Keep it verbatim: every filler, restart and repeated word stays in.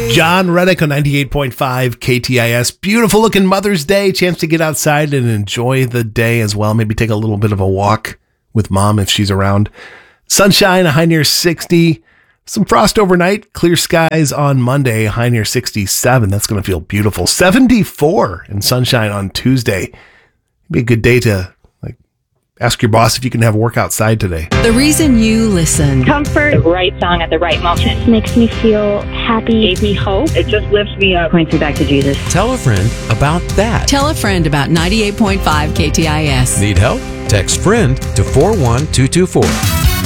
John Reddick on ninety-eight point five K T I S. Beautiful looking Mother's Day. Chance to get outside and enjoy the day as well. Maybe take a little bit of a walk with mom if she's around. Sunshine, a high near sixty. Some frost overnight. Clear skies on Monday, high near sixty-seven. That's going to feel beautiful. seventy-four and sunshine on Tuesday. Be a good day to like ask your boss if you can have work outside today. The reason you listen. Comfort, the right song at the right moment. Makes me feel happy. Gave me hope. It just lifts me up. Points me back to Jesus. Tell a friend about that. Tell a friend about ninety-eight point five K T I S. Need help? Text FRIEND to four one two two four.